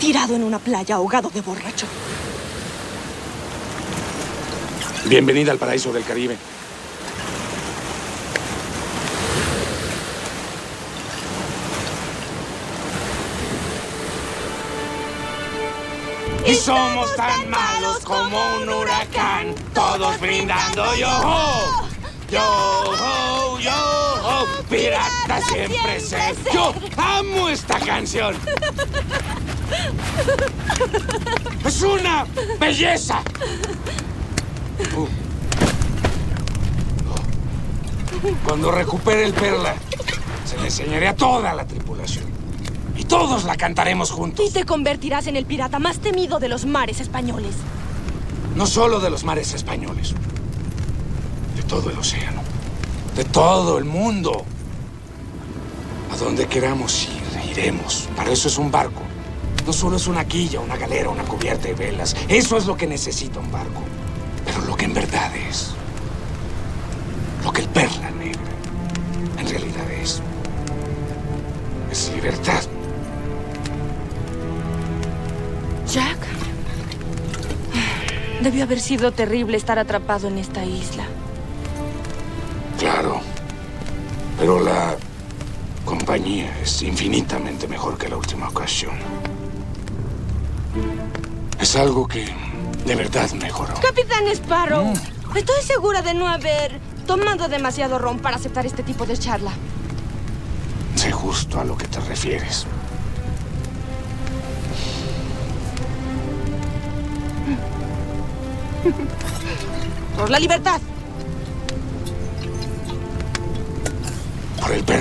tirado en una playa ahogado de borracho. Bienvenida al paraíso del Caribe. Y somos tan malos como un huracán, todos brindando yo-ho, yo-ho, yo-ho, pirata siempre ser. Yo amo esta canción. Es una belleza. Cuando recupere el Perla, se le enseñaré a toda la tripulación. Y todos la cantaremos juntos. Y te convertirás en el pirata más temido de los mares españoles. No solo de los mares españoles. De todo el océano. De todo el mundo. A donde queramos ir, iremos. Para eso es un barco. No solo es una quilla, una galera, una cubierta de velas. Eso es lo que necesita un barco. Pero lo que en verdad es... lo que el Perla Negra en realidad es libertad. Jack, debió haber sido terrible estar atrapado en esta isla. Claro, pero la compañía es infinitamente mejor que la última ocasión. Es algo que de verdad mejoró. Capitán Sparrow, estoy segura de no haber tomado demasiado ron para aceptar este tipo de charla. Sé justo a lo que te refieres. Por la libertad. Por el Perla.